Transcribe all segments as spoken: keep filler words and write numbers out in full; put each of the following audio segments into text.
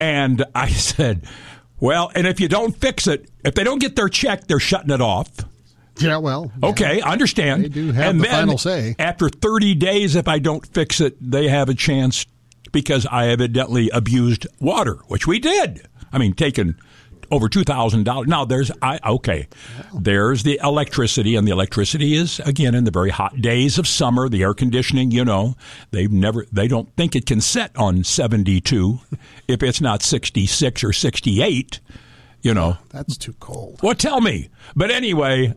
And I said, well, and if you don't fix it, if they don't get their check, they're shutting it off. Yeah, well. Okay, yeah. I understand. They do have and the then, final say. After thirty days, if I don't fix it, they have a chance because I evidently abused water, which we did. I mean, taken over two thousand dollars. Now, there's, I okay, there's the electricity, and the electricity is, again, in the very hot days of summer, the air conditioning, you know, they've never, they don't think it can set on seventy-two if it's not sixty-six or sixty-eight, you know. That's too cold. Well, tell me. But anyway,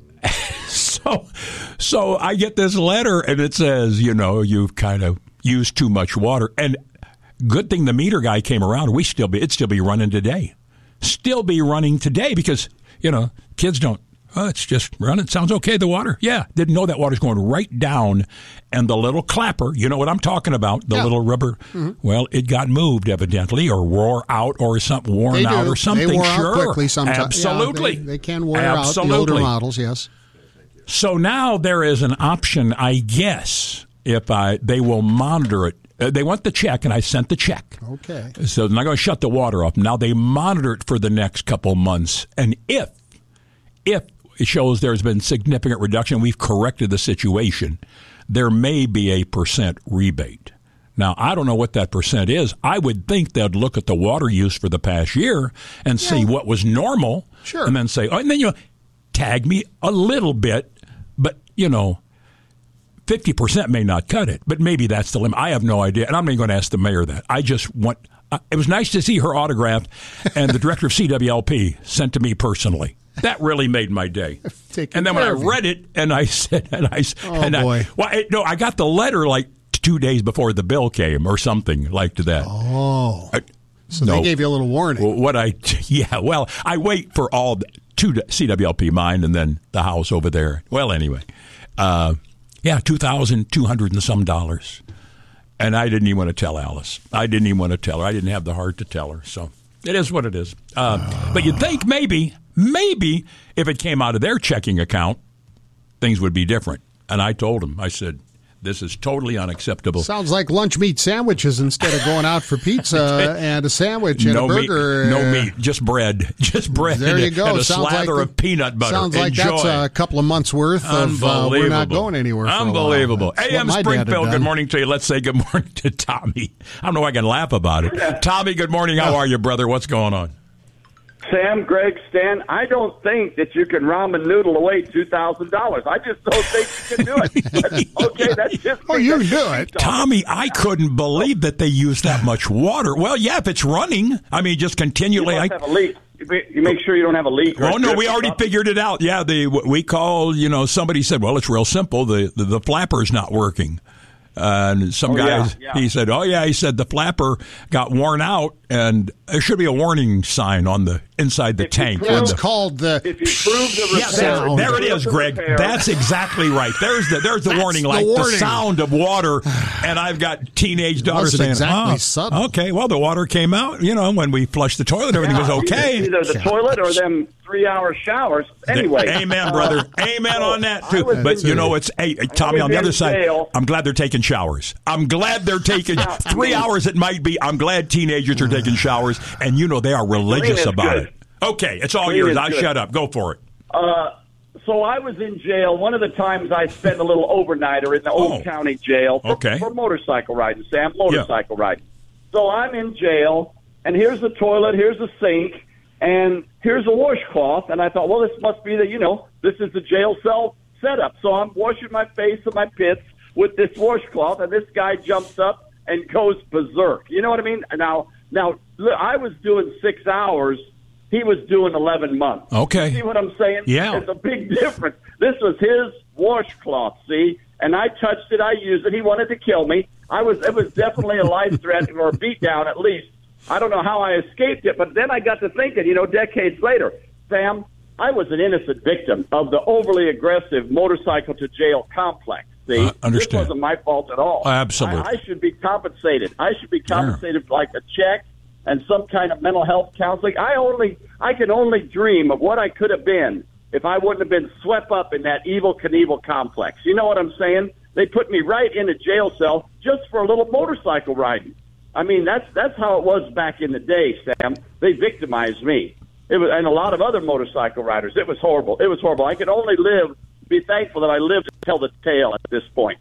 so, so I get this letter, and it says, you know, you've kind of used too much water. And good thing the meter guy came around. We still be, it'd still be running today. Still be running today because, you know, kids don't, oh, it's just running. Sounds okay, the water. Yeah, didn't know that water's going right down. And the little clapper, you know what I'm talking about, the yeah. little rubber, mm-hmm. well, it got moved evidently or wore out or something, worn they out do. or something. They wore sure. out quickly sometimes. Absolutely. Yeah, they, they can wear Absolutely. out the older models, yes. So now there is an option, I guess, if I they will monitor it. Uh, they want the check, and I sent the check. Okay. So they're not going to shut the water off. Now they monitor it for the next couple months, and if if it shows there's been significant reduction, we've corrected the situation, there may be a percent rebate. Now, I don't know what that percent is. I would think they'd look at the water use for the past year and yeah. see what was normal, sure. and then say, oh, and then you know, tag me a little bit, but, you know, fifty percent may not cut it, but maybe that's the limit. I have no idea, and I'm not going to ask the mayor that. I just want uh, – it was nice to see her autographed, and the director of C W L P sent to me personally. That really made my day. And then when I read it, and I said – and I oh, and boy. I, well, I, no, I got the letter like two days before the bill came or something like that. Oh. I, so no, they gave you a little warning. What I – yeah, well, I wait for all – two C W L P, mine, and then the house over there. Well, anyway – uh Yeah, two thousand two hundred and some dollars. And I didn't even want to tell Alice. I didn't even want to tell her. I didn't have the heart to tell her. So it is what it is. Uh, uh. But you'd think maybe, maybe if it came out of their checking account, things would be different. And I told him, I said, this is totally unacceptable. Sounds like lunch meat sandwiches instead of going out for pizza and a sandwich and no a burger. Meat, no meat, just bread. Just bread. There you go. And a sounds slather like of peanut butter. Sounds like Enjoy. that's a couple of months worth of uh, we're not going anywhere for Unbelievable. a while. A M Springfield, good morning to you. Let's say good morning to Tommy. I don't know why I can laugh about it. Tommy, good morning. How are you, brother? What's going on? Sam, Greg, Stan, I don't think that you can ramen noodle away two thousand dollars. I just don't think you can do it. That's, okay, that's just oh, you can do it. Tommy, I couldn't believe that they use that much water. Well, yeah, if it's running, I mean, just continually. You must I, have a leak. You make sure you don't have a leak. Oh, no, we already figured it out. Yeah, the we called, you know, somebody said, well, it's real simple. The, the, the flapper's not working. Uh, and some oh, guys, yeah, yeah. he said, oh, yeah, he said the flapper got worn out, and there should be a warning sign on the inside the if tank. Prove, That's called the... If you prove the repair. Yeah, there, there it is, Greg. Repair. That's exactly right. There's the there's the That's warning the light, warning. the sound of water, and I've got teenage daughters saying, exactly oh, subtle. okay, well, the water came out, you know, when we flushed the toilet, everything Yeah, was okay. Either the toilet or them three-hour showers. Anyway. Amen, brother. Amen on that, too. was But, in- you know, it's, hey, Tommy, I was on the other in side, jail. I'm glad they're taking showers. I'm glad they're taking three hours it might be. I'm glad teenagers are taking showers, and, you know, they are religious is about good. it. Okay, it's all Clean yours. is I'll good. shut up. Go for it. Uh, so I was in jail. One of the times I spent a little overnighter in the Old Oh. County Jail for, Okay. for motorcycle riding, Sam, motorcycle riding. So I'm in jail, and here's the toilet, here's the sink, and here's a washcloth. And I thought, well, this must be the, you know, this is the jail cell setup. So I'm washing my face and my pits with this washcloth, and this guy jumps up and goes berserk. You know what I mean? Now, now look, I was doing six hours. He was doing eleven months. Okay. See what I'm saying? Yeah. It's a big difference. This was his washcloth, see? And I touched it. I used it. He wanted to kill me. I was. It was definitely a life threat or a beatdown at least. I don't know how I escaped it, but then I got to thinking, you know, decades later, Sam, I was an innocent victim of the overly aggressive motorcycle to jail complex. See, uh, understand. This wasn't my fault at all. Absolutely. I, I should be compensated. I should be compensated yeah. like a check and some kind of mental health counseling. I only, I can only dream of what I could have been if I wouldn't have been swept up in that Evel Knievel complex. You know what I'm saying? They put me right in a jail cell just for a little motorcycle riding. I mean, that's that's how it was back in the day, Sam. They victimized me. It was, and a lot of other motorcycle riders. It was horrible. It was horrible. I could only live, be thankful that I lived to tell the tale at this point.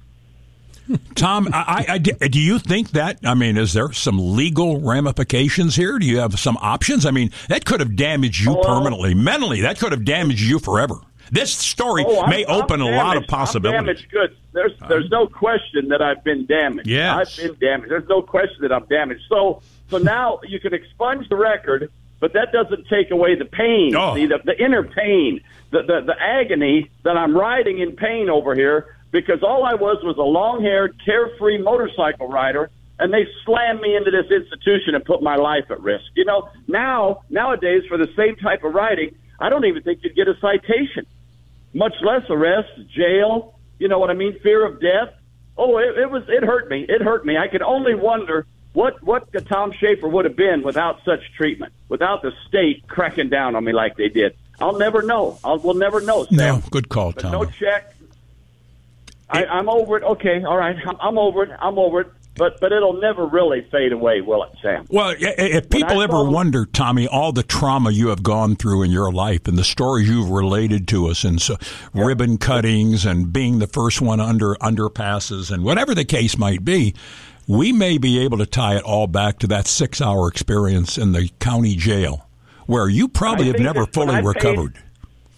Tom, I, I, do you think that, I mean, is there some legal ramifications here? Do you have some options? I mean, that could have damaged you oh, permanently. Mentally, that could have damaged you forever. This story oh, may I'm, open I'm a damaged. lot of possibilities. I'm damaged goods. There's, there's no question that I've been damaged. Yes. I've been damaged. There's no question that I'm damaged. So, so now you can expunge the record, but that doesn't take away the pain, oh. see, the, the inner pain, the, the, the agony that I'm riding in pain over here. Because all I was was a long-haired, carefree motorcycle rider, and they slammed me into this institution and put my life at risk. You know, now, nowadays, for the same type of riding, I don't even think you'd get a citation, much less arrest, jail, you know what I mean, fear of death. Oh, it, it was, it hurt me. It hurt me. I can only wonder what, what the Tom Schaefer would have been without such treatment, without the state cracking down on me like they did. I'll never know. I'll, we'll never know, Sam. No, good call, but Tom. No check. I, I'm over it. Okay, all right. I'm, I'm over it. I'm over it. But but it'll never really fade away, will it, Sam? Well, if people ever told, wonder, Tommy, all the trauma you have gone through in your life and the stories you've related to us and so, yeah. ribbon cuttings and being the first one under underpasses and whatever the case might be, we may be able to tie it all back to that six-hour experience in the county jail where you probably have never fully recovered. Paid,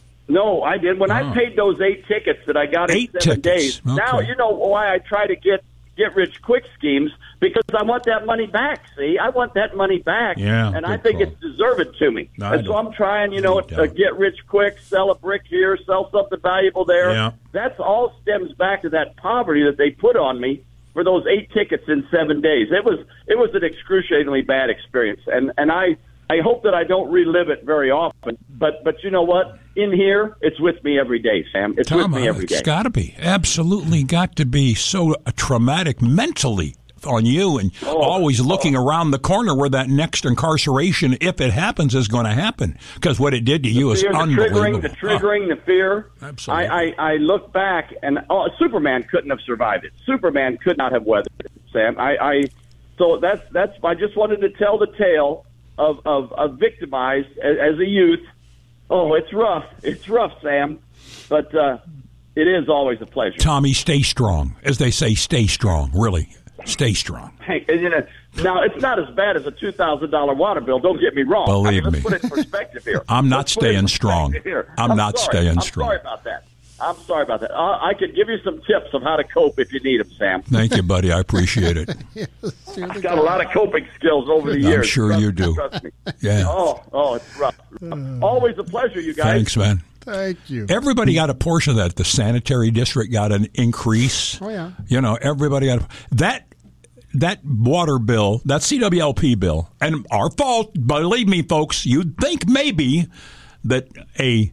No, I did. When oh. I paid those eight tickets that I got in eight seven tickets. days, okay. now you know why I try to get get-rich-quick schemes, because I want that money back, see? I want that money back, yeah, and I think call. it's deserved to me. I and so I'm trying, you know, to get rich quick, sell a brick here, sell something valuable there. Yeah. That's all stems back to that poverty that they put on me for those eight tickets in seven days. It was it was an excruciatingly bad experience, and, and I... I hope that I don't relive it very often, but but you know what? In here, it's with me every day, Sam. It's Tom, with me every day. It's got to be. Absolutely got to be so traumatic mentally on you, and oh, always looking oh. around the corner where that next incarceration, if it happens, is going to happen. Because what it did to the you fear, is the unbelievable. Triggering, the triggering, oh. the fear. Absolutely. I, I, I look back, and oh, Superman couldn't have survived it. Superman could not have weathered it, Sam. I, I so that's that's. I just wanted to tell the tale Of, of, of victimized as, as a youth. Oh, it's rough. It's rough, Sam. But uh, it is always a pleasure. Tommy, stay strong. As they say, stay strong. Really, stay strong. Hey, you know, now, it's not as bad as a two thousand dollars water bill. Don't get me wrong. Believe I mean, let's me. put it in perspective here. I'm not let's staying strong. Here. I'm, I'm not sorry. staying I'm strong. sorry about that. I'm sorry about that. I, I could give you some tips of how to cope if you need them, Sam. Thank you, buddy. I appreciate it. yes, I've got a lot of coping skills over the years. I'm sure trust, you do. Trust me. Yeah. Oh, oh, it's rough. Uh, Always a pleasure, you guys. Thanks, man. Thank you. Everybody got a portion of that. The sanitary district got an increase. Oh, yeah. You know, everybody got a, that. That water bill, that C W L P bill, and our fault, believe me, folks, you'd think maybe that a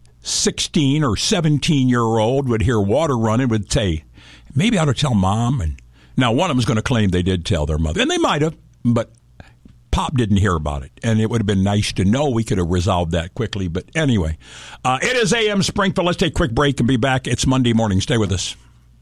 sixteen or seventeen-year-old would hear water running, would say, maybe I ought to tell mom. And now one of them's going to claim they did tell their mother, and they might have, but Pop didn't hear about it, and it would have been nice to know. We could have resolved that quickly, but anyway. Uh, it is A M Springfield. Let's take a quick break and be back. It's Monday morning. Stay with us.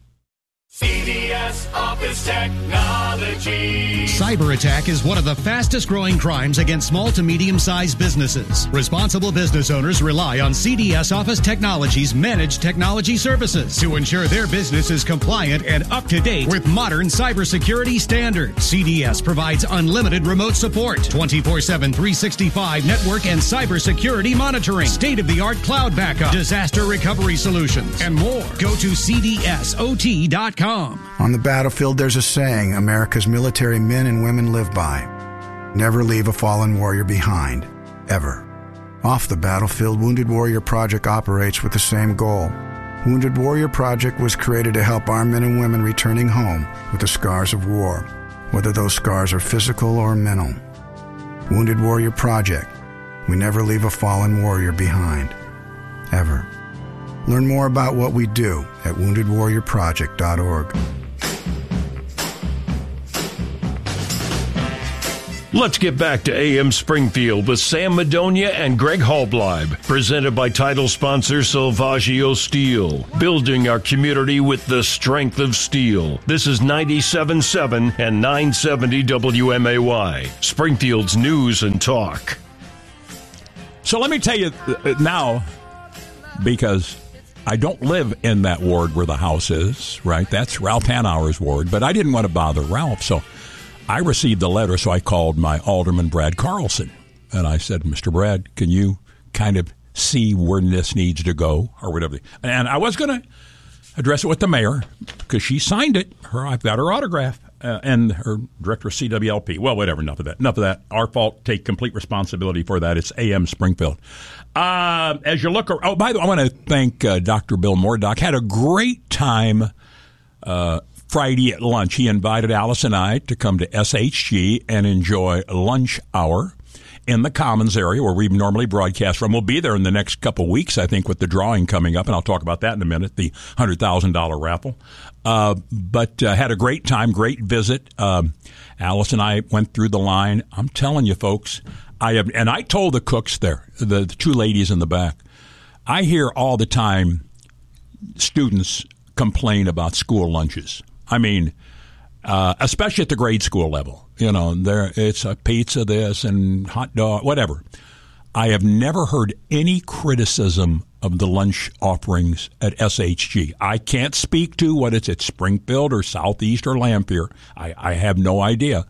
C D S Office Technology. Cyber attack is one of the fastest growing crimes against small to medium sized businesses. Responsible business owners rely on C D S Office Technology's managed technology services to ensure their business is compliant and up to date with modern cybersecurity standards. C D S provides unlimited remote support, twenty-four seven, three sixty-five network and cybersecurity monitoring, state-of-the-art cloud backup, disaster recovery solutions, and more. Go to C D S O T dot com. On the battlefield, there's a saying America's military men and women live by. Never leave a fallen warrior behind, ever. Off the battlefield, Wounded Warrior Project operates with the same goal. Wounded Warrior Project was created to help our men and women returning home with the scars of war, whether those scars are physical or mental. Wounded Warrior Project. We never leave a fallen warrior behind, ever. Learn more about what we do at wounded warrior project dot org. Let's get back to A M Springfield with Sam Madonia and Greg Halbleib, presented by title sponsor Salvaggio Steel, building our community with the strength of steel. This is ninety-seven point seven and nine seventy W M A Y, Springfield's news and talk. So let me tell you now, because I don't live in that ward where the house is, right? That's Ralph Hanauer's ward, but I didn't want to bother Ralph, so I received the letter, so I called my alderman, Brad Carlson, and I said, Mister Brad, can you kind of see where this needs to go or whatever? And I was going to address it with the mayor because she signed it. Her, I've got her autograph uh, and her director of C W L P. Well, whatever, enough of that. Enough of that. Our fault. Take complete responsibility for that. It's A M Springfield. Uh, as you look, oh, by the way, I want to thank uh, Doctor Bill Mordock. Had a great time uh Friday at lunch. He invited Alice and I to come to S H G and enjoy lunch hour in the Commons area where we normally broadcast from. We'll be there in the next couple weeks, I think, with the drawing coming up, and I'll talk about that in a minute, the one hundred thousand dollars raffle. Uh, but uh, had a great time, great visit. Um, Alice and I went through the line. I'm telling you, folks, I have, and I told the cooks there, the, the two ladies in the back, I hear all the time students complain about school lunches. I mean, uh, especially at the grade school level, you know, there it's a pizza, this and hot dog, whatever. I have never heard any criticism of the lunch offerings at S H G. I can't speak to what it's at Springfield or Southeast or Lamphere. I, I have no idea.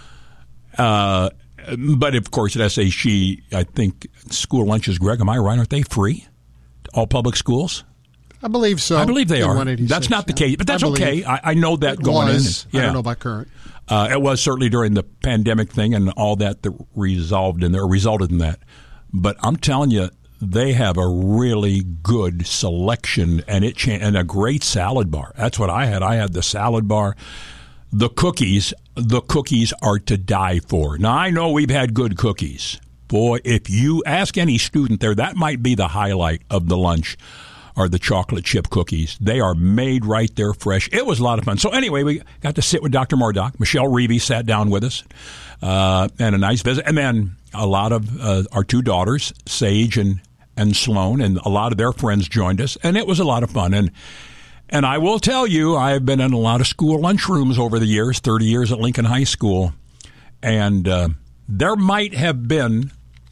Uh, but of course, at S H G, I think school lunches, Greg, am I right? Aren't they free? All public schools? I believe so. I believe they are. That's not the yeah. case, but that's I okay. I, I know that it going was. in. Yeah. I don't know about current. Uh, it was certainly during the pandemic thing and all that that resolved in there, resulted in that. But I'm telling you, they have a really good selection and it cha- and a great salad bar. That's what I had. I had the salad bar. The cookies, the cookies are to die for. Now, I know we've had good cookies. Boy, if you ask any student there, that might be the highlight of the lunch. Are the chocolate chip cookies. They are made right there fresh. It was a lot of fun. So anyway, we got to sit with Doctor Mordock. Michelle Reavy sat down with us uh, and a nice visit. And then a lot of uh, our two daughters, Sage and, and Sloan, and a lot of their friends joined us. And it was a lot of fun. And and I will tell you, I've been in a lot of school lunchrooms over the years, thirty years at Lincoln High School. And uh, there might have been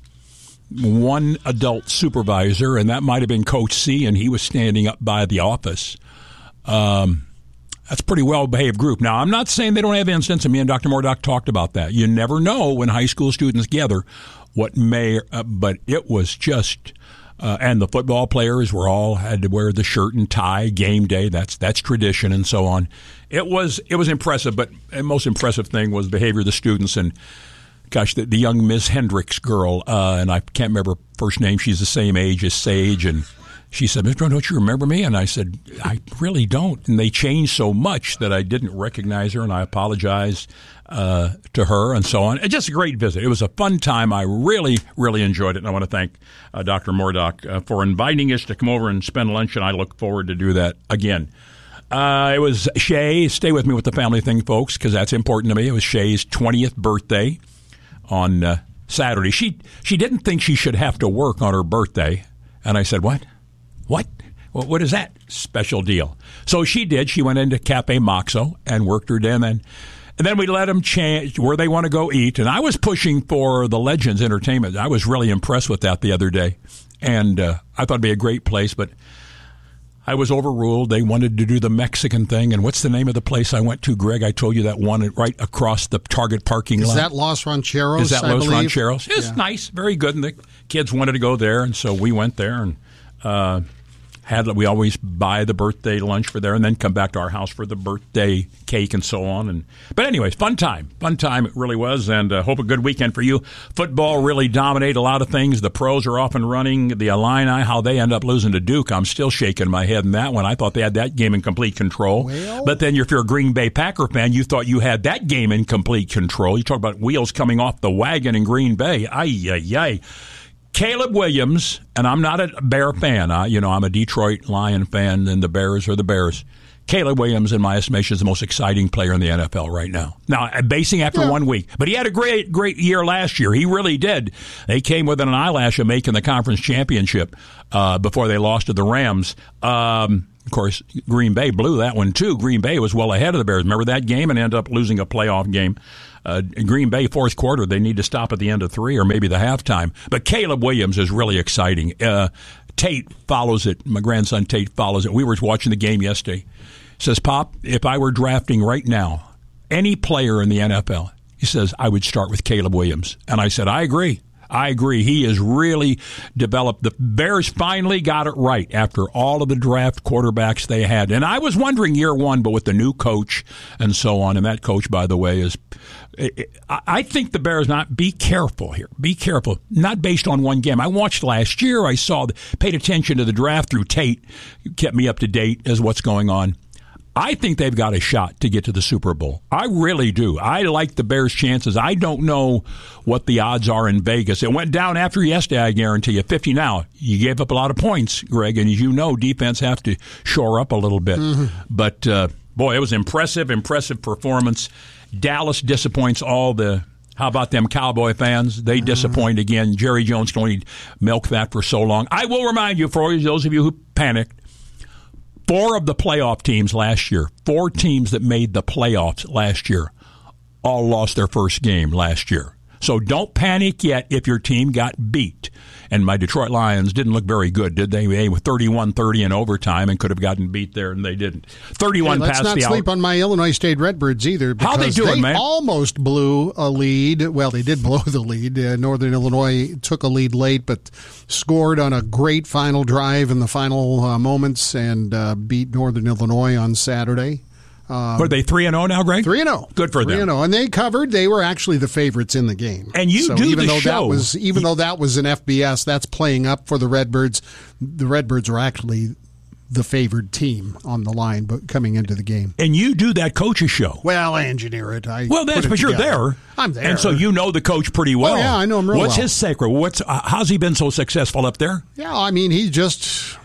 one adult supervisor, and that might have been Coach C, and he was standing up by the office. Um, that's a pretty well-behaved group. Now, I'm not saying they don't have incidents, and me and Doctor Mordock talked about that. You never know when high school students gather what may, uh, but it was just, uh, and the football players were all had to wear the shirt and tie, game day, that's that's tradition, and so on. It was, it was impressive, but the most impressive thing was the behavior of the students, and gosh, the, the young Miss Hendricks girl, uh, and I can't remember her first name. She's the same age as Sage, and she said, Mister Brown, don't you remember me? And I said, I really don't. And they changed so much that I didn't recognize her, and I apologized uh, to her and so on. And just a great visit. It was a fun time. I really, really enjoyed it, and I want to thank uh, Doctor Mordock uh, for inviting us to come over and spend lunch, and I look forward to do that again. Uh, it was Shay. Stay with me with the family thing, folks, because that's important to me. It was Shay's twentieth birthday on uh, Saturday. She she didn't think she should have to work on her birthday. And I said, what? What? Well, what is that special deal? So she did. She went into Cafe Moxo and worked her day. And then, and then we let them change where they want to go eat. And I was pushing for the Legends Entertainment. I was really impressed with that the other day. And uh, I thought it'd be a great place, but I was overruled. They wanted to do the Mexican thing. And what's the name of the place I went to, Greg? I told you that one right across the Target parking lot. Is that Los Rancheros? Is that I Los believe? Rancheros? It's yeah. nice, very good. And the kids wanted to go there, and so we went there and uh, had. We always buy the birthday lunch for there, and then come back to our house for the birthday cake and so on. And but anyways, fun time, fun time it really was, and uh, hope a good weekend for you. Football really dominated a lot of things. The pros are off and running. The Illini, how they end up losing to Duke, I'm still shaking my head in that one. I thought they had that game in complete control. Well, but then if you're a Green Bay Packer fan, you thought you had that game in complete control. You talk about wheels coming off the wagon in Green Bay. Ay, ay, ay. Caleb Williams, and I'm not a Bear fan. I, you know, I'm a Detroit Lion fan, and the Bears are the Bears. Caleb Williams, in my estimation, is the most exciting player in the N F L right now. Now, basing after yeah. one week. But he had a great, great year last year. He really did. They came within an eyelash of making the conference championship uh, before they lost to the Rams. Um, of course, Green Bay blew that one, too. Green Bay was well ahead of the Bears. Remember that game? And ended up losing a playoff game. Uh, Green Bay, fourth quarter, they need to stop at the end of three or maybe the halftime. But Caleb Williams is really exciting. Uh, Tate follows it. My grandson Tate follows it. We were watching the game yesterday. Says, Pop, if I were drafting right now any player in the N F L, he says, I would start with Caleb Williams. And I said, I agree. I agree. He has really developed. The Bears finally got it right after all of the draft quarterbacks they had. And I was wondering year one, but with the new coach and so on, and that coach, by the way, is I think the Bears not be careful here. Be careful. Not based on one game. I watched last year. I saw, paid attention to the draft through Tate. Kept me up to date as what's going on. I think they've got a shot to get to the Super Bowl. I really do. I like the Bears' chances. I don't know what the odds are in Vegas. It went down after yesterday, I guarantee you. fifty now. You gave up a lot of points, Greg, and as you know, defense have to shore up a little bit. Mm-hmm. But, uh, boy, it was impressive, impressive performance. Dallas disappoints all the, how about them Cowboy fans? They mm-hmm. disappoint again. Jerry Jones can only milk that for so long. I will remind you, for those of you who panicked, four of the playoff teams last year, four teams that made the playoffs last year, all lost their first game last year. So don't panic yet if your team got beat. And my Detroit Lions didn't look very good, did they? They were thirty-one thirty in overtime and could have gotten beat there, and they didn't. thirty-one hey, past the hour. Let's not sleep on my Illinois State Redbirds either. How they doing, they man? almost blew a lead. Well, they did blow the lead. Uh, Northern Illinois took a lead late, but scored on a great final drive in the final uh, moments and uh, beat Northern Illinois on Saturday. Um, Were they three and oh now, Greg? three and oh. Good for them. three and oh. And they covered. They were actually the favorites in the game. And you so do even the though show. That was, even you, though that was an F B S, that's playing up for the Redbirds. The Redbirds are actually the favored team on the line but coming into the game. And you do that coach's show. Well, I engineer it. I well, that's but you're there. I'm there. And so you know the coach pretty well. Oh, yeah, I know him real What's well. his secret? What's uh, How's he been so successful up there? Yeah, I mean, he just...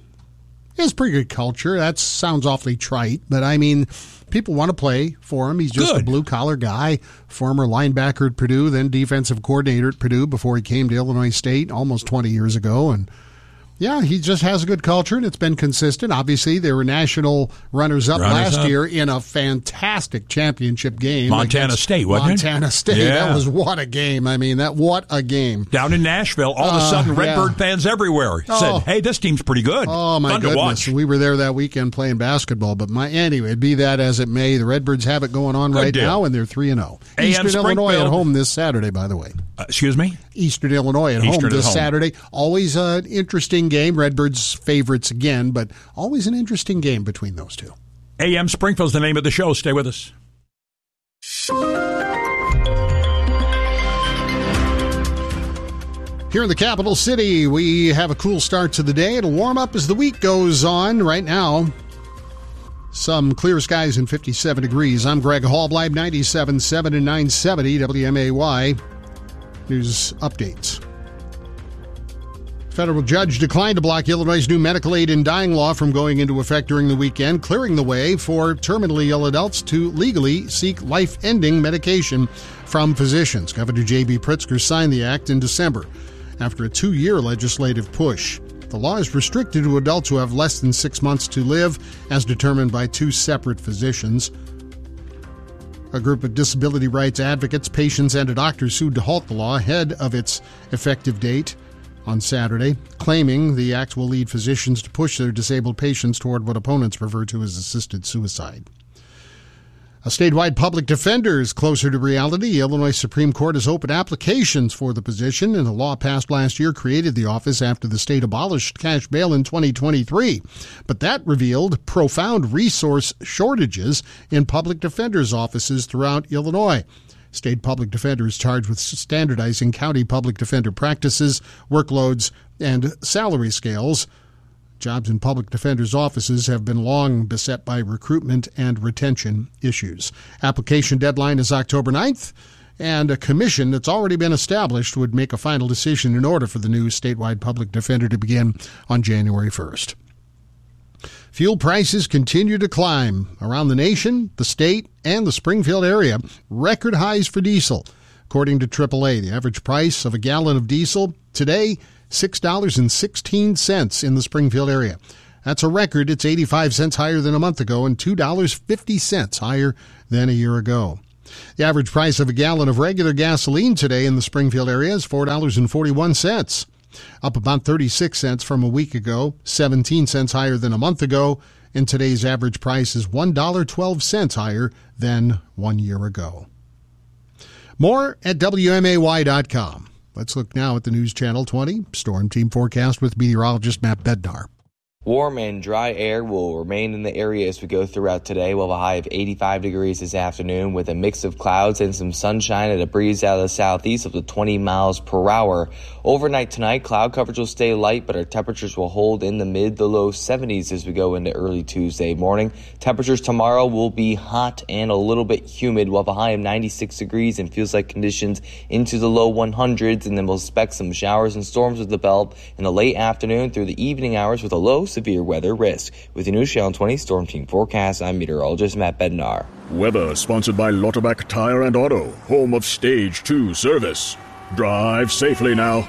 He has pretty good culture. That sounds awfully trite, but I mean... People want to play for him. He's just Good. a blue-collar guy, former linebacker at Purdue, then defensive coordinator at Purdue before he came to Illinois State almost twenty years ago. And, yeah, he just has a good culture, and it's been consistent. Obviously, they were national runners-up runners last up. year in a fantastic championship game. Montana State, wasn't Montana it? Montana State. Yeah. That was what a game. I mean, that what a game. Down in Nashville, all of a sudden, uh, Redbird yeah. fans everywhere oh. said, hey, this team's pretty good. Oh, my Fun goodness. to watch. We were there that weekend playing basketball. But my anyway, be that as it may, the Redbirds have it going on Good right deal. now, and they're three and oh. A M Eastern Illinois Springfield. at home this Saturday, by the way. Uh, excuse me? Eastern Illinois at Eastern home at this home. Saturday. Always an interesting game. Redbirds favorites again, but always an interesting game between those two. A M Springfield's the name of the show. Stay with us. Here in the capital city, we have a cool start to the day. It'll warm up as the week goes on. Right now, some clear skies and fifty-seven degrees. I'm Greg Hallbleib, ninety-seven point seven and nine seventy W M A Y. News updates. Federal judge declined to block Illinois' new medical aid in dying law from going into effect during the weekend, clearing the way for terminally ill adults to legally seek life-ending medication from physicians. Governor J B. Pritzker signed the act in December after a two-year legislative push. The law is restricted to adults who have less than six months to live, as determined by two separate physicians. A group of disability rights advocates, patients, and a doctor sued to halt the law ahead of its effective date on Saturday, claiming the act will lead physicians to push their disabled patients toward what opponents refer to as assisted suicide. A statewide public defender is closer to reality. The Illinois Supreme Court has opened applications for the position, and a law passed last year created the office after the state abolished cash bail in twenty twenty-three. But that revealed profound resource shortages in public defenders' offices throughout Illinois. State public defender is charged with standardizing county public defender practices, workloads, and salary scales. Jobs in public defenders' offices have been long beset by recruitment and retention issues. Application deadline is October ninth, and a commission that's already been established would make a final decision in order for the new statewide public defender to begin on January first. Fuel prices continue to climb around the nation, the state, and the Springfield area. Record highs for diesel. According to triple A, the average price of a gallon of diesel today, six dollars and sixteen cents in the Springfield area. That's a record. It's eighty-five cents higher than a month ago and two dollars and fifty cents higher than a year ago. The average price of a gallon of regular gasoline today in the Springfield area is four dollars and forty-one cents, up about thirty-six cents from a week ago, seventeen cents higher than a month ago, and today's average price is one dollar and twelve cents higher than one year ago. More at W M A Y dot com. Let's look now at the News Channel twenty Storm Team forecast with meteorologist Matt Bednar. Warm and dry air will remain in the area as we go throughout today. We'll have a high of eighty-five degrees this afternoon with a mix of clouds and some sunshine and a breeze out of the southeast up to twenty miles per hour. Overnight tonight, cloud coverage will stay light, but our temperatures will hold in the mid to low seventies as we go into early Tuesday morning. Temperatures tomorrow will be hot and a little bit humid. We'll have a high of ninety-six degrees and feels like conditions into the low hundreds, and then we'll expect some showers and storms to develop in the late afternoon through the evening hours with a low severe weather risk. With the News Channel twenty Storm Team forecast, I'm meteorologist Matt Bednar. Weather sponsored by Lauterbach Tire and Auto, home of Stage two service. Drive safely now.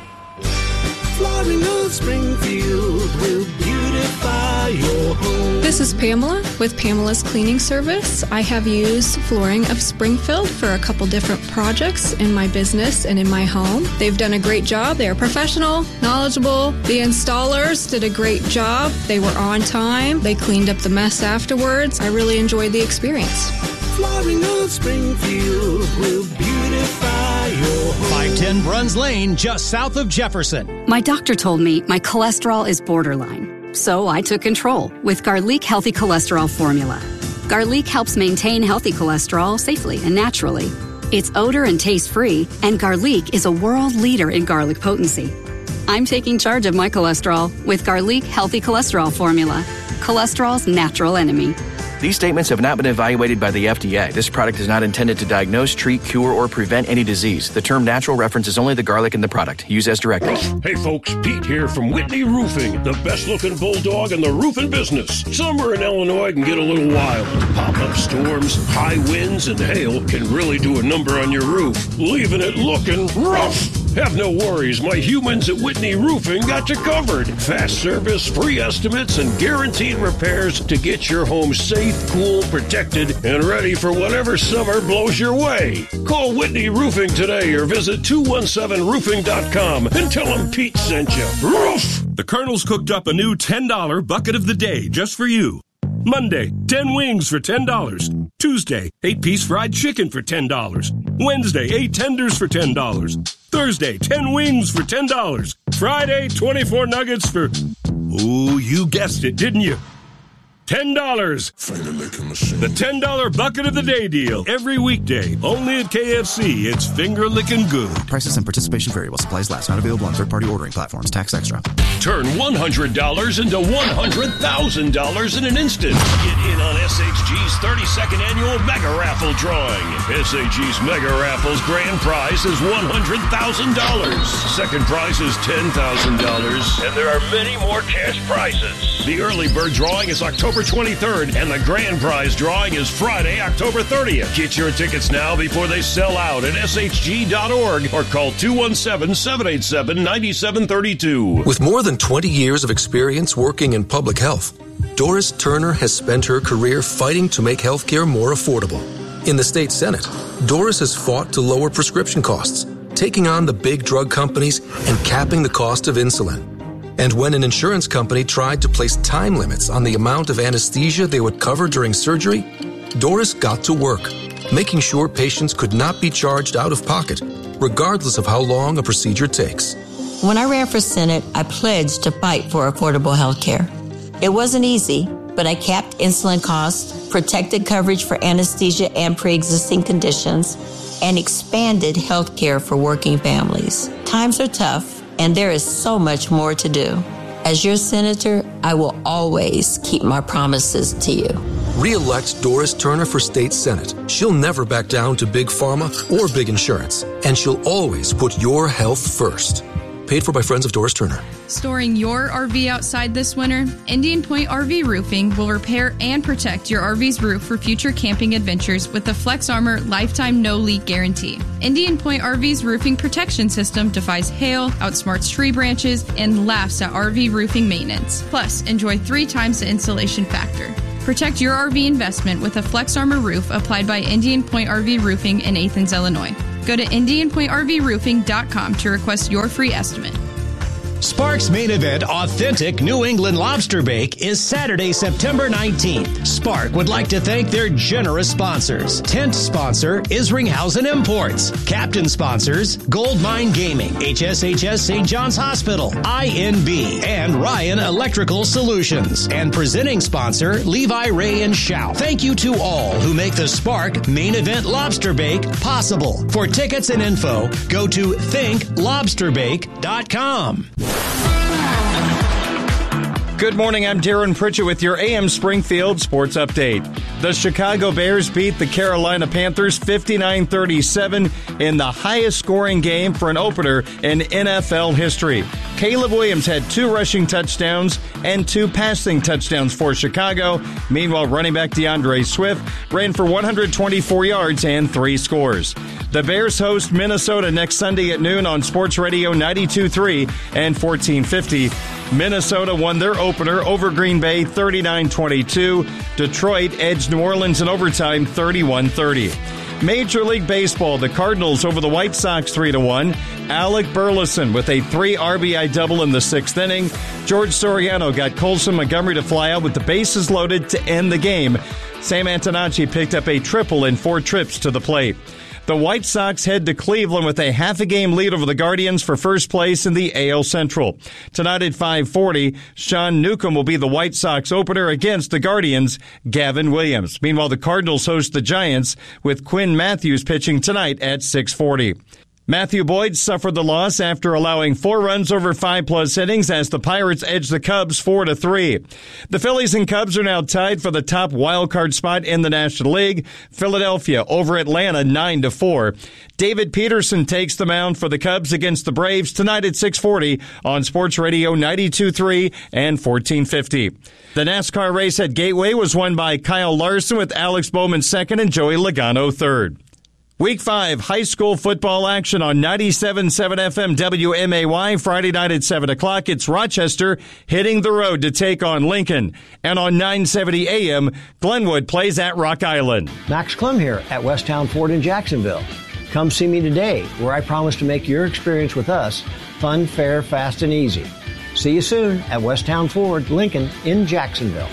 Flooring of Springfield will beautify your home. This is Pamela with Pamela's Cleaning Service. I have used Flooring of Springfield for a couple different projects in my business and in my home. They've done a great job. They are professional, knowledgeable. The installers did a great job. They were on time. They cleaned up the mess afterwards. I really enjoyed the experience. Flooring of Springfield will beautify your home. five ten Bruns Lane, just south of Jefferson. My doctor told me my cholesterol is borderline, so I took control with Garlic Healthy Cholesterol Formula. Garlic helps maintain healthy cholesterol safely and naturally. It's odor and taste-free, and Garlic is a world leader in garlic potency. I'm taking charge of my cholesterol with Garlic Healthy Cholesterol Formula, cholesterol's natural enemy. These statements have not been evaluated by the F D A. This product is not intended to diagnose, treat, cure, or prevent any disease. The term natural references only the garlic in the product. Use as directed. Hey folks, Pete here from Whitney Roofing, the best looking bulldog in the roofing business. Summer in Illinois can get a little wild. Pop-up storms, high winds, and hail can really do a number on your roof, leaving it looking rough. Have no worries, my humans at Whitney Roofing got you covered. Fast service, free estimates, and guaranteed repairs to get your home safe, cool, protected, and ready for whatever summer blows your way. Call Whitney Roofing today or visit two one seven roofing dot com and tell them Pete sent you. Roof! The Colonel's cooked up a new ten dollar bucket of the day just for you. Monday, ten wings for ten dollars. Tuesday, eight piece fried chicken for ten dollars. Wednesday, eight tenders for ten dollars. Thursday, ten wings for ten dollars. Friday, twenty-four nuggets for... Ooh, you guessed it, didn't you? ten dollars. The ten dollar bucket of the day deal. Every weekday. Only at K F C. It's finger licking good. Prices and participation vary while supplies last. Not available on third-party ordering platforms. Tax extra. Turn one hundred dollars into one hundred thousand dollars in an instant. Get in on S H G's thirty-second annual Mega Raffle drawing. S H G's Mega Raffle's grand prize is one hundred thousand dollars. Second prize is ten thousand dollars. And there are many more cash prizes. The early bird drawing is October twenty-third, and the grand prize drawing is Friday, October thirtieth. Get your tickets now before they sell out at S H G dot org or call two one seven, seven eight seven, nine seven three two. With more than twenty years of experience working in public health, Doris Turner has spent her career fighting to make healthcare more affordable. In the state Senate, Doris has fought to lower prescription costs, taking on the big drug companies and capping the cost of insulin. And when an insurance company tried to place time limits on the amount of anesthesia they would cover during surgery, Doris got to work, making sure patients could not be charged out of pocket, regardless of how long a procedure takes. When I ran for Senate, I pledged to fight for affordable health care. It wasn't easy, but I capped insulin costs, protected coverage for anesthesia and pre-existing conditions, and expanded health care for working families. Times are tough, and there is so much more to do. As your senator, I will always keep my promises to you. Re-elect Doris Turner for State Senate. She'll never back down to big pharma or big insurance, and she'll always put your health first. paid for by Friends of Doris Turner. Storing your R V outside this winter? Indian Point R V Roofing will repair and protect your R V's roof for future camping adventures with the Flex Armor Lifetime No Leak Guarantee. Indian Point R V's roofing protection system defies hail, outsmarts tree branches, and laughs at R V roofing maintenance. Plus, enjoy three times the insulation factor. Protect your R V investment with a Flex Armor roof applied by Indian Point R V Roofing in Athens, Illinois. Go to indian point r v roofing dot com to request your free estimate. Spark's main event, Authentic New England Lobster Bake, is Saturday, September nineteenth. Spark would like to thank their generous sponsors. Tent sponsor, Isringhausen Imports. Captain sponsors, Gold Mine Gaming, H S H S Saint John's Hospital, I N B, and Ryan Electrical Solutions. And presenting sponsor, Levi Ray and Shout. Thank you to all who make the Spark main event Lobster Bake possible. For tickets and info, go to think lobster bake dot com. Good morning, I'm Darren Pritchett with your A M Springfield Sports Update. The Chicago Bears beat the Carolina Panthers fifty-nine thirty-seven in the highest scoring game for an opener in N F L history. Caleb Williams had two rushing touchdowns and two passing touchdowns for Chicago. Meanwhile, running back DeAndre Swift ran for one hundred twenty-four yards and three scores. The Bears host Minnesota next Sunday at noon on Sports Radio ninety-two point three and fourteen fifty. Minnesota won their opener over Green Bay thirty-nine twenty-two. Detroit edged New Orleans in overtime thirty-one thirty. Major League Baseball, the Cardinals over the White Sox three to one. Alec Burleson with a three R B I double in the sixth inning. George Soriano got Colson Montgomery to fly out with the bases loaded to end the game. Sam Antonacci picked up a triple in four trips to the plate. The White Sox head to Cleveland with a half a game lead over the Guardians for first place in the A L Central. Tonight at five forty, Sean Newcomb will be the White Sox opener against the Guardians' Gavin Williams. Meanwhile, the Cardinals host the Giants with Quinn Matthews pitching tonight at six forty. Matthew Boyd suffered the loss after allowing four runs over five-plus innings as the Pirates edged the Cubs four to three. The Phillies and Cubs are now tied for the top wild-card spot in the National League. Philadelphia over Atlanta nine to four. David Peterson takes the mound for the Cubs against the Braves tonight at six forty on Sports Radio ninety-two point three and fourteen fifty. The NASCAR race at Gateway was won by Kyle Larson with Alex Bowman second and Joey Logano third. Week five high school football action on ninety-seven point seven F M W M A Y Friday night at seven o'clock. It's Rochester hitting the road to take on Lincoln. And on nine seventy A M, Glenwood plays at Rock Island. Max Clem here at Westtown Ford in Jacksonville. Come see me today, where I promise to make your experience with us fun, fair, fast, and easy. See you soon at Westtown Ford, Lincoln in Jacksonville.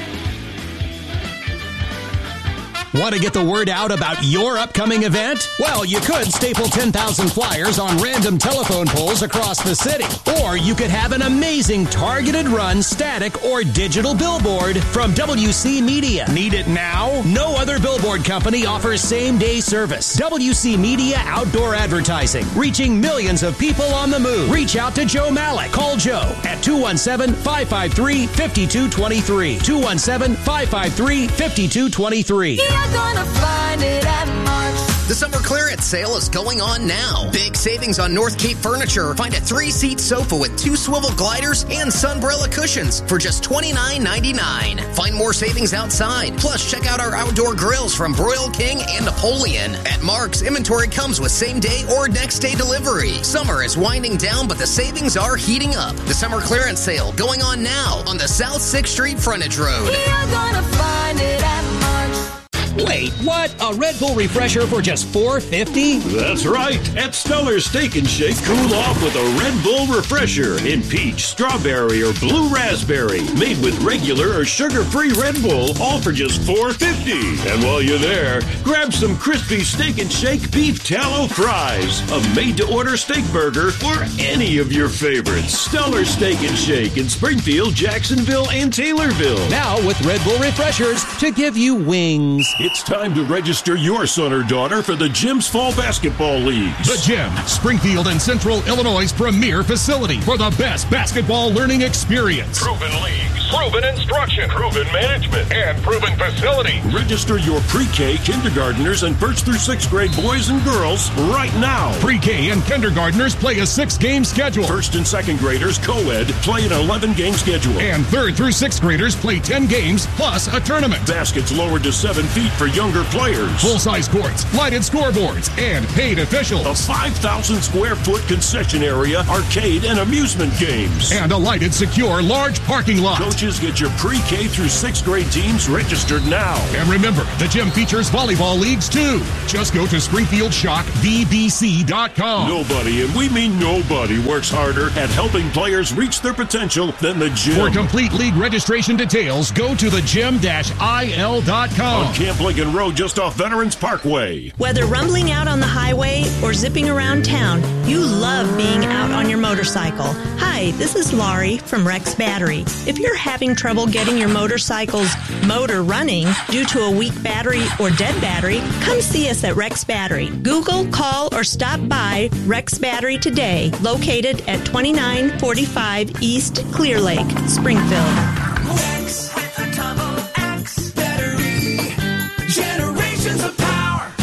Want to get the word out about your upcoming event? Well, you could staple ten thousand flyers on random telephone poles across the city. Or you could have an amazing targeted run, static, or digital billboard from W C Media. Need it now? No other billboard company offers same-day service. W C Media Outdoor Advertising, reaching millions of people on the move. Reach out to Joe Malik. Call Joe at two one seven, five five three, five two two three. two one seven, five five three, five two two three. Gonna find it at Mark's. The summer clearance sale is going on now. Big savings on North Cape Furniture. Find a three-seat sofa with two swivel gliders and sunbrella cushions for just twenty-nine ninety-nine. Find more savings outside. Plus, check out our outdoor grills from Broil King and Napoleon. At Mark's, inventory comes with same-day or next-day delivery. Summer is winding down, but the savings are heating up. The summer clearance sale going on now on the South sixth Street frontage road. You're gonna find it at Mark's. Wait, what? A Red Bull refresher for just four fifty? That's right. At Stellar Steak and Shake, cool off with a Red Bull refresher in peach, strawberry, or blue raspberry. Made with regular or sugar-free Red Bull, all for just four fifty. And while you're there, grab some crispy Steak and Shake beef tallow fries, a made-to-order steak burger, or any of your favorites. Stellar Steak and Shake in Springfield, Jacksonville, and Taylorville. Now with Red Bull refreshers to give you wings. It's time to register your son or daughter for the Gym's Fall Basketball Leagues. The Gym, Springfield and Central Illinois' premier facility for the best basketball learning experience. Proven leagues, proven instruction, proven management, and proven facilities. Register your pre-K, kindergartners, and first through sixth grade boys and girls right now. Pre-K and kindergartners play a six-game schedule. First and second graders, co-ed, play an eleven-game schedule. And third through sixth graders play ten games plus a tournament. Baskets lowered to seven feet for younger players. Full-size courts, lighted scoreboards, and paid officials. A five thousand square foot concession area, arcade, and amusement games. And a lighted, secure, large parking lot. Coaches, get your pre-K through sixth grade teams registered now. And remember, the gym features volleyball leagues too. Just go to Springfield Shock V B C dot com. Nobody, and we mean nobody, works harder at helping players reach their potential than the gym. For complete league registration details, go to the gym dash I L dot com. On Camp Lincoln Road, just off Veterans Parkway. Whether rumbling out on the highway or zipping around town, you love being out on your motorcycle. Hi, this is Laurie from Rex Battery. If you're having trouble getting your motorcycle's motor running due to a weak battery or dead battery, come see us at Rex Battery. Google, call, or stop by Rex Battery today, located at twenty-nine forty-five East Clear Lake, Springfield. Rex with a double X battery. Generations of power.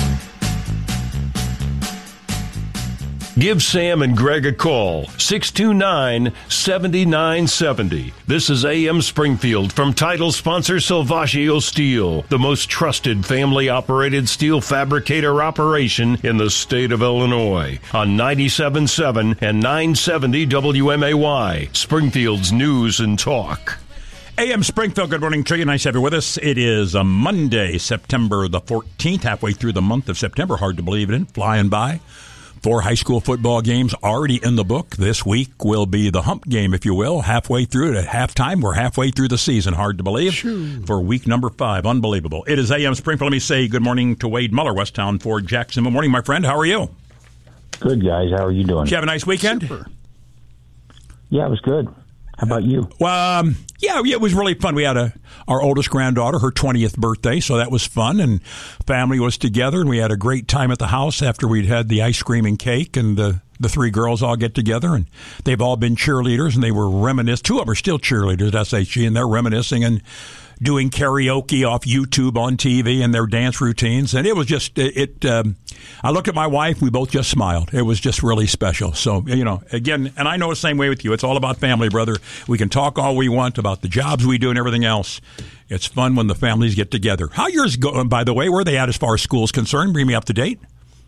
Give Sam and Greg a call, six two nine, seven nine seven zero. This is A M Springfield from title sponsor Salvaggio Steel, the most trusted family-operated steel fabricator operation in the state of Illinois, on ninety-seven point seven and nine seventy W M A Y, Springfield's News and Talk. A M Springfield, good morning to you. Nice to have you with us. It is a Monday, September the fourteenth, halfway through the month of September. Hard to believe it, in, flying by. Four high school football games already in the book. This week will be the hump game, if you will. Halfway through it at halftime. We're halfway through the season. Hard to believe. Shoo. For week number five. Unbelievable. It is A M Springfield. Let me say good morning to Wade Muller, Westtown Ford Jackson. Good morning, my friend. How are you? Good, guys. How are you doing? Did you have a nice weekend? Super. Yeah, it was good. How about you? Well, um, yeah, it was really fun. We had a our oldest granddaughter, her twentieth birthday, so that was fun, and family was together, and we had a great time at the house after we'd had the ice cream and cake, and the, the three girls all get together, and they've all been cheerleaders, and they were reminiscing. Two of them are still cheerleaders at S H G, and they're reminiscing and doing karaoke off YouTube on T V and their dance routines. And it was just, it, it um, I looked at my wife, we both just smiled. It was just really special. So, you know, again, and I know the same way with you. It's all about family, brother. We can talk all we want about the jobs we do and everything else. It's fun when the families get together. How yours go, by the way, where are they at as far as school's concerned? Bring me up to date.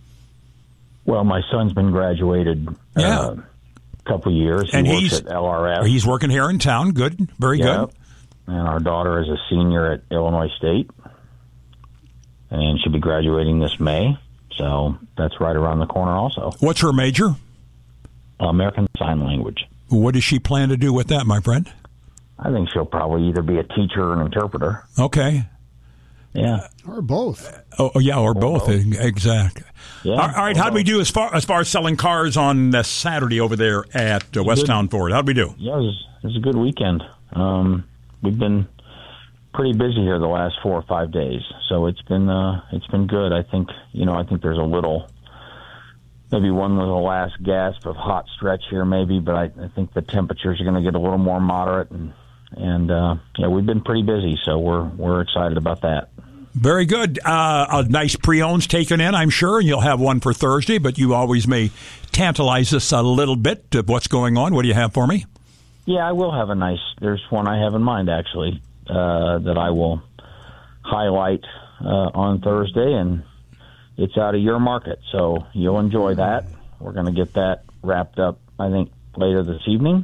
Well, my son's been graduated yeah. uh, a couple years. He and works he's at L R F. He's working here in town. Good. Very yeah. good. And our daughter is a senior at Illinois State, and she'll be graduating this May. So that's right around the corner also. What's her major? American Sign Language. What does she plan to do with that, my friend? I think she'll probably either be a teacher or an interpreter. Okay. Yeah. Or both. Oh, yeah, or, or both. both. Exactly. Yeah, all right, how do we do as far as far as selling cars on uh, Saturday over there at uh, Westtown Ford? How do we do? Yeah, it was, it was a good weekend. Um, we've been pretty busy here the last four or five days, so it's been uh, it's been good. I think you know I think there's a little, maybe one little last gasp of hot stretch here, maybe, but I, I think the temperatures are going to get a little more moderate, and and uh, yeah, we've been pretty busy, so we're we're excited about that. Very good. Uh, a nice pre-owns taken in, I'm sure, and you'll have one for Thursday. But you always may tantalize us a little bit of what's going on. What do you have for me? Yeah, I will have a nice. There's one I have in mind actually uh, that I will highlight uh, on Thursday, and it's out of your market, so you'll enjoy that. We're going to get that wrapped up, I think, later this evening,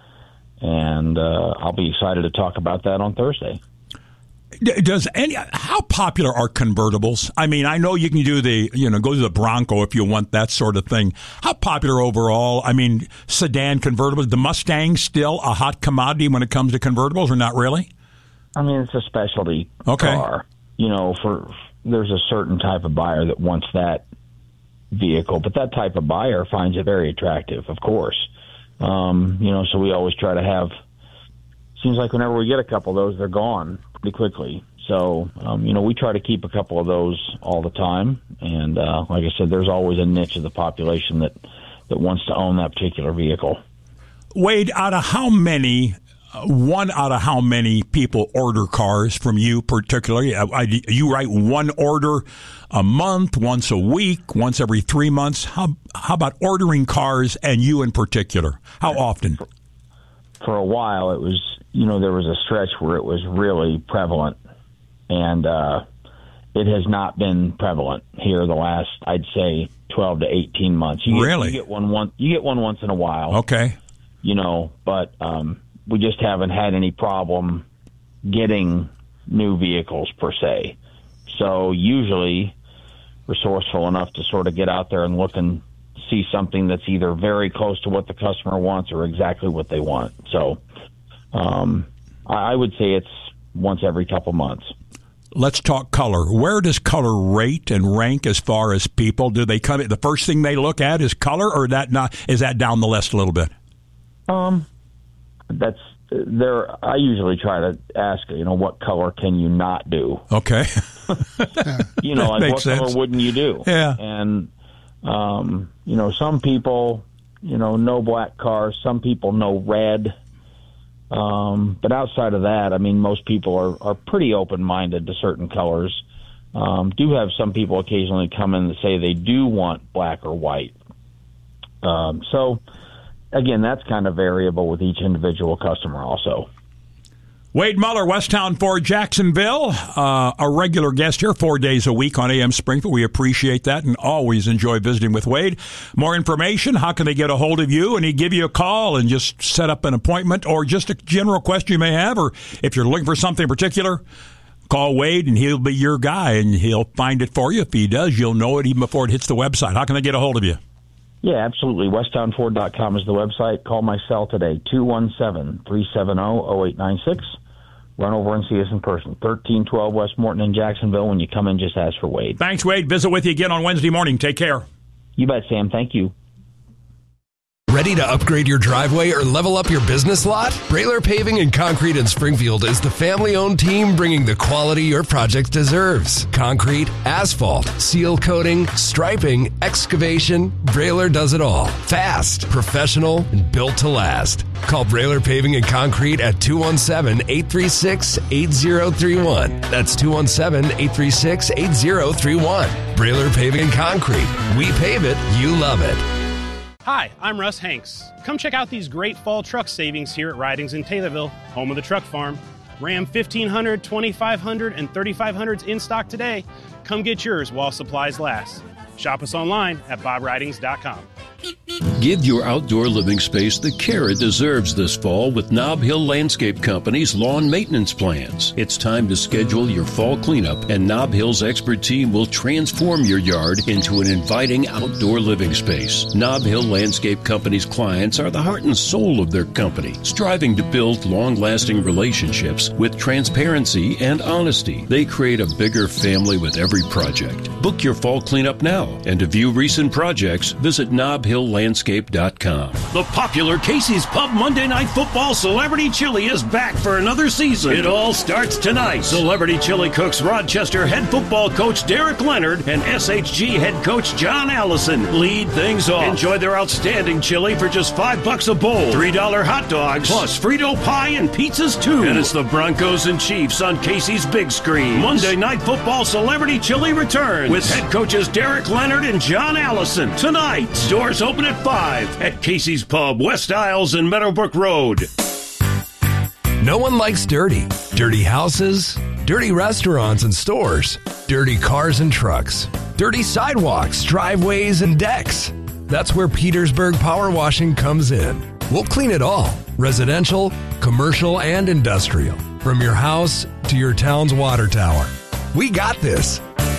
and uh, I'll be excited to talk about that on Thursday. Does any how popular are convertibles? I mean, I know you can do the you know go to the Bronco if you want that sort of thing. How popular overall? I mean, sedan convertibles. The Mustang still a hot commodity when it comes to convertibles, or not really? I mean, it's a specialty okay. car. You know, for there's a certain type of buyer that wants that vehicle, but that type of buyer finds it very attractive, of course. Um, you know, so we always try to have. Seems like whenever we get a couple of those, they're gone pretty quickly. So, um, you know, we try to keep a couple of those all the time. And uh, like I said, there's always a niche of the population that, that wants to own that particular vehicle. Wade, out of how many one out of how many people order cars from you particularly? I, I, you write one order a month, once a week, once every three months. How how about ordering cars and you in particular? How often? For, for a while, it was, you know, there was a stretch where it was really prevalent, and uh, it has not been prevalent here the last, I'd say, twelve to eighteen months. You really? Get, you get one once. You get one once in a while. Okay. You know, but um, we just haven't had any problem getting new vehicles per se. So usually resourceful enough to sort of get out there and look and see something that's either very close to what the customer wants or exactly what they want. So um, I would say it's once every couple months. Let's talk color. Where does color rate and rank as far as people? Do they come? The first thing they look at is color, or that not is that down the list a little bit? Um, that's there. I usually try to ask, you know, what color can you not do? Okay. You know, like what sense. color wouldn't you do? Yeah. And um, you know, some people, you know, no black cars. Some people no red. Um, but outside of that, I mean, most people are, are pretty open-minded to certain colors. Um, do have some people occasionally come in and say they do want black or white. Um, so, again, that's kind of variable with each individual customer also. Wade Muller, Westtown Ford, Jacksonville, uh, a regular guest here four days a week on A M Springfield. We appreciate that and always enjoy visiting with Wade. More information, how can they get a hold of you? And he give you a call and just set up an appointment, or just a general question you may have, or if you're looking for something in particular, call Wade and he'll be your guy and he'll find it for you. If he does, you'll know it even before it hits the website. How can they get a hold of you? Yeah, absolutely. Westtown Ford dot com is the website. Call my cell today, two one seven, three seven zero, zero eight nine six. Run over and see us in person. thirteen twelve West Morton in Jacksonville. When you come in, just ask for Wade. Thanks, Wade. Visit with you again on Wednesday morning. Take care. You bet, Sam. Thank you. Ready to upgrade your driveway or level up your business lot? Brailer Paving and Concrete in Springfield is the family-owned team bringing the quality your project deserves. Concrete, asphalt, seal coating, striping, excavation, Brailer does it all. Fast, professional, and built to last. Call Brailer Paving and Concrete at two one seven, eight three six, eight zero three one. That's two one seven, eight three six, eight zero three one. Brailer Paving and Concrete. We pave it, you love it. Hi, I'm Russ Hanks. Come check out these great fall truck savings here at Ridings in Taylorville, home of the truck farm. Ram fifteen hundred, twenty-five hundred, and thirty-five hundreds in stock today. Come get yours while supplies last. Shop us online at bob ridings dot com. Give your outdoor living space the care it deserves this fall with Nob Hill Landscape Company's lawn maintenance plans. It's time to schedule your fall cleanup, and Nob Hill's expert team will transform your yard into an inviting outdoor living space. Nob Hill Landscape Company's clients are the heart and soul of their company, striving to build long-lasting relationships with transparency and honesty. They create a bigger family with every project. Book your fall cleanup now, and to view recent projects, visit nob hill landscape dot com. The popular Casey's Pub Monday Night Football Celebrity Chili is back for another season. It all starts tonight. Celebrity Chili cooks Rochester head football coach Derek Leonard and S H G head coach John Allison lead things off. Enjoy their outstanding chili for just five bucks a bowl. Three dollar hot dogs plus Frito pie and pizzas too. And it's the Broncos and Chiefs on Casey's big screen. Monday Night Football Celebrity Chili returns with head coaches Derek Leonard and John Allison tonight. Doors open at five at Casey's Pub, West Isles and Meadowbrook Road. No one likes dirty. Dirty houses, dirty restaurants and stores, dirty cars and trucks, dirty sidewalks, driveways, and decks. That's where Petersburg Power Washing comes in. We'll clean it all, residential, commercial, and industrial, from your house to your town's water tower. We got this.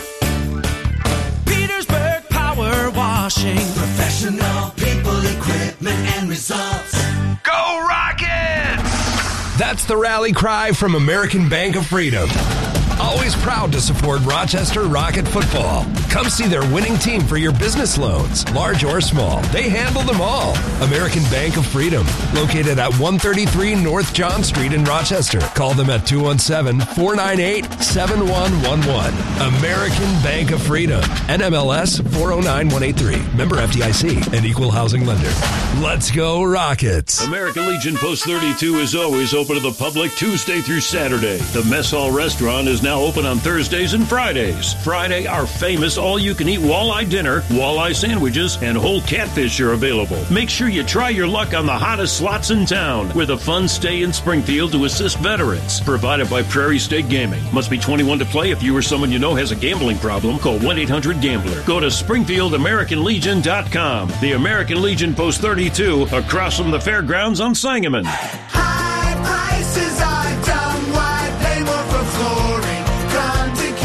Petersburg Power Washing. Professional people, equipment, and results. Go Rockets! That's the rally cry from American Bank of Freedom. always proud to support Rochester Rocket football. Come see their winning team for your business loans, large or small. They handle them all. American Bank of Freedom, located at one thirty-three North John Street in Rochester. Call them at two one seven, four nine eight, seven one one one. American Bank of Freedom, N M L S four oh nine one eight three. Member F D I C, an equal housing lender. Let's go Rockets. American Legion Post thirty-two is always open to the public Tuesday through Saturday. The Mess Hall Restaurant is now open on Thursdays and Fridays. Friday, our famous all-you-can-eat walleye dinner, walleye sandwiches, and whole catfish are available. Make sure you try your luck on the hottest slots in town with a fun stay in Springfield to assist veterans. Provided by Prairie State Gaming. Must be twenty-one to play. If you or someone you know has a gambling problem, call one eight hundred gambler. Go to Springfield American Legion dot com. The American Legion Post thirty-two across from the fairgrounds on Sangamon. High prices are dumb. Why pay more for flooring? Come to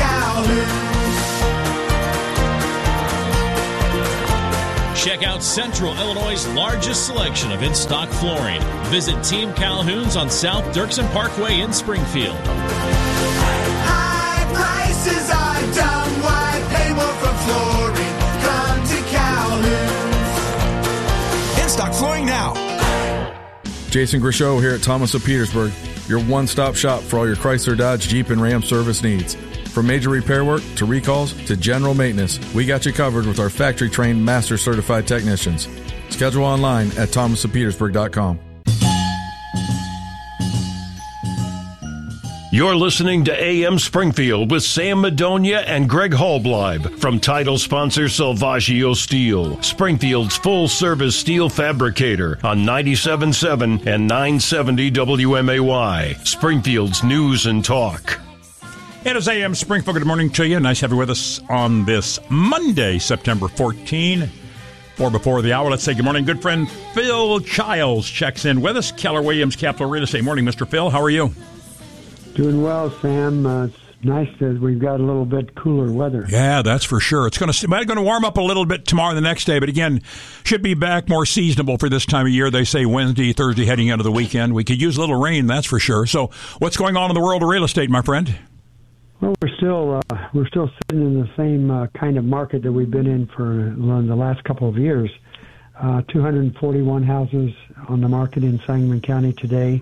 Calhoun. Check out Central Illinois' largest selection of in-stock flooring. Visit Team Calhoun's on South Dirksen Parkway in Springfield. High prices are dumb. Why pay more for flooring? Come to Calhoun's. In-stock flooring now. Jason Grishow here at Thomas of Petersburg, your one-stop shop for all your Chrysler, Dodge, Jeep, and Ram service needs. From major repair work to recalls to general maintenance, we got you covered with our factory-trained, master-certified technicians. Schedule online at thomas of petersburg dot com. You're listening to A M Springfield with Sam Madonia and Greg Hallbleib from title sponsor Salvaggio Steel, Springfield's full-service steel fabricator on ninety-seven point seven and nine seventy W M A Y, Springfield's News and Talk. It is A M Springfield. Good morning to you. Nice to have you with us on this Monday, September fourteenth. Four before the hour, let's say good morning. Good friend Phil Childs checks in with us. Keller Williams Capital Real Estate. Morning, Mister Phil. How are you? Doing well, Sam. Uh, it's nice that we've got a little bit cooler weather. Yeah, that's for sure. It's going to going to warm up a little bit tomorrow and the next day, but again, should be back more seasonable for this time of year. They say Wednesday, Thursday, heading into the weekend. We could use a little rain, that's for sure. So what's going on in the world of real estate, my friend? Well, we're still uh, we're still sitting in the same uh, kind of market that we've been in for the last couple of years. Uh, two hundred forty-one houses on the market in Sangamon County today.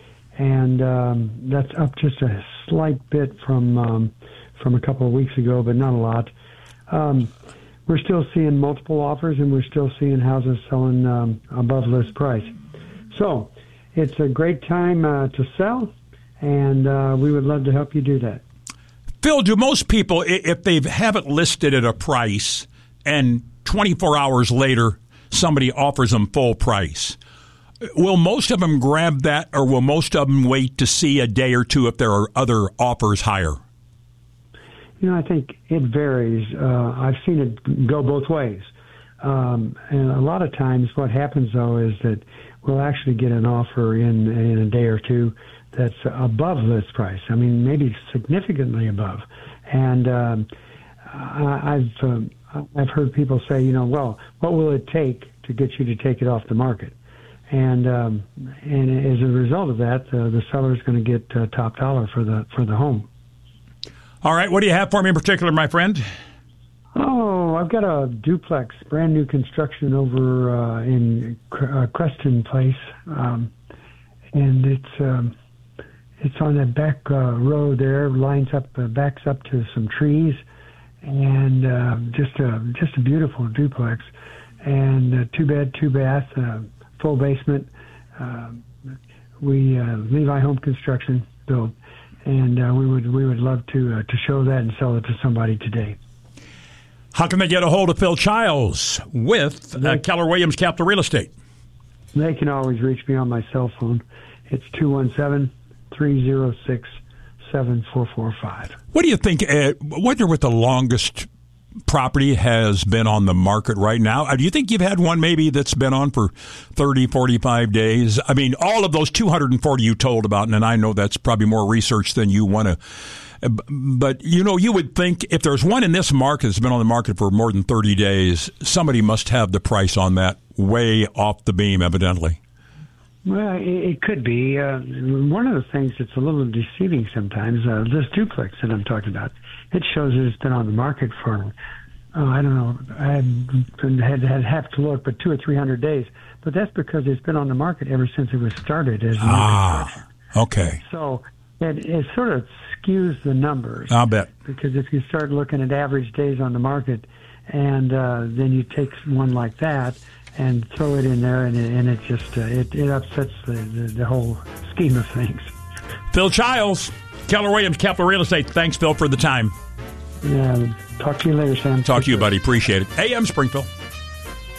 And um, that's up just a slight bit from um, from a couple of weeks ago, but not a lot. Um, we're still seeing multiple offers, and we're still seeing houses selling um, above list price. So it's a great time uh, to sell, and uh, we would love to help you do that. Phil, do most people, if they have it listed at a price and twenty-four hours later somebody offers them full price, will most of them grab that, or will most of them wait to see a day or two if there are other offers higher? You know, I think it varies. Uh, I've seen it go both ways. Um, and a lot of times what happens, though, is that we'll actually get an offer in, in a day or two that's above list price. I mean, maybe significantly above. And um, I, I've, um, I've heard people say, you know, well, what will it take to get you to take it off the market? And um, and as a result of that, uh, the seller's going to get uh, top dollar for the for the home. All right, what do you have for me in particular, my friend? Oh, I've got a duplex, brand new construction over uh, in uh, Creston Place, um, and it's um, it's on that back uh, road there, lines up, uh, backs up to some trees, and uh, just a just a beautiful duplex, and uh, two bed, two bath. Uh, full basement. Uh, we uh, Levi Home Construction built, and uh, we would we would love to uh, to show that and sell it to somebody today. How can they get a hold of Phil Childs with uh, Keller Williams Capital Real Estate? They can always reach me on my cell phone. It's two one seven, three zero six, seven four four five. What do you think? Uh, wonder what the longest property has been on the market right now? Do you think you've had one maybe that's been on for thirty, forty-five days? I mean, all of those two hundred forty you told about, and I know that's probably more research than you want to, but, you know, you would think if there's one in this market that's been on the market for more than thirty days, somebody must have the price on that way off the beam, evidently. Well, it, it could be. Uh, one of the things that's a little deceiving sometimes, uh, this duplex that I'm talking about, it shows that it's been on the market for, oh, I don't know, I had, had have to look, but two or three hundred days. But that's because it's been on the market ever since it was started as new ah, construction. Okay. So it, it sort of skews the numbers. I'll bet. Because if you start looking at average days on the market, and uh, then you take one like that and throw it in there, and it, and it just uh, it, it upsets the, the, the whole scheme of things. Phil Childs, Keller Williams Capital Real Estate. Thanks, Phil, for the time. Yeah. Talk to you later, Sam. Talk to you, buddy. Appreciate it. A M Springfield.